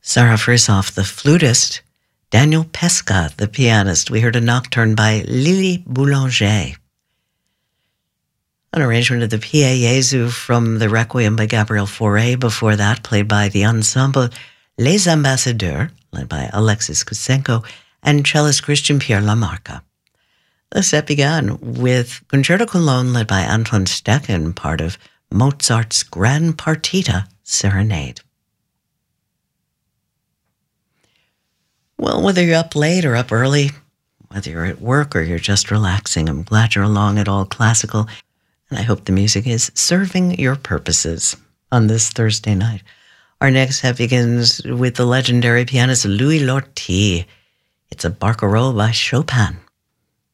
Sarah Frisoff, the flutist, Daniel Pesca, the pianist. We heard a nocturne by Lily Boulanger. An arrangement of the Pie Jesu from the Requiem by Gabriel Fauré. Before that, played by the ensemble Les Ambassadeurs, led by Alexis Kusenko, and cellist Christian Pierre Lamarca. The set began with Concerto Cologne, led by Anton Stecken, part of Mozart's Grand Partita Serenade. Well, whether you're up late or up early, whether you're at work or you're just relaxing, I'm glad you're along at All Classical, and I hope the music is serving your purposes on this Thursday night. Our next set begins with the legendary pianist Louis Lortie. It's a barcarolle by Chopin.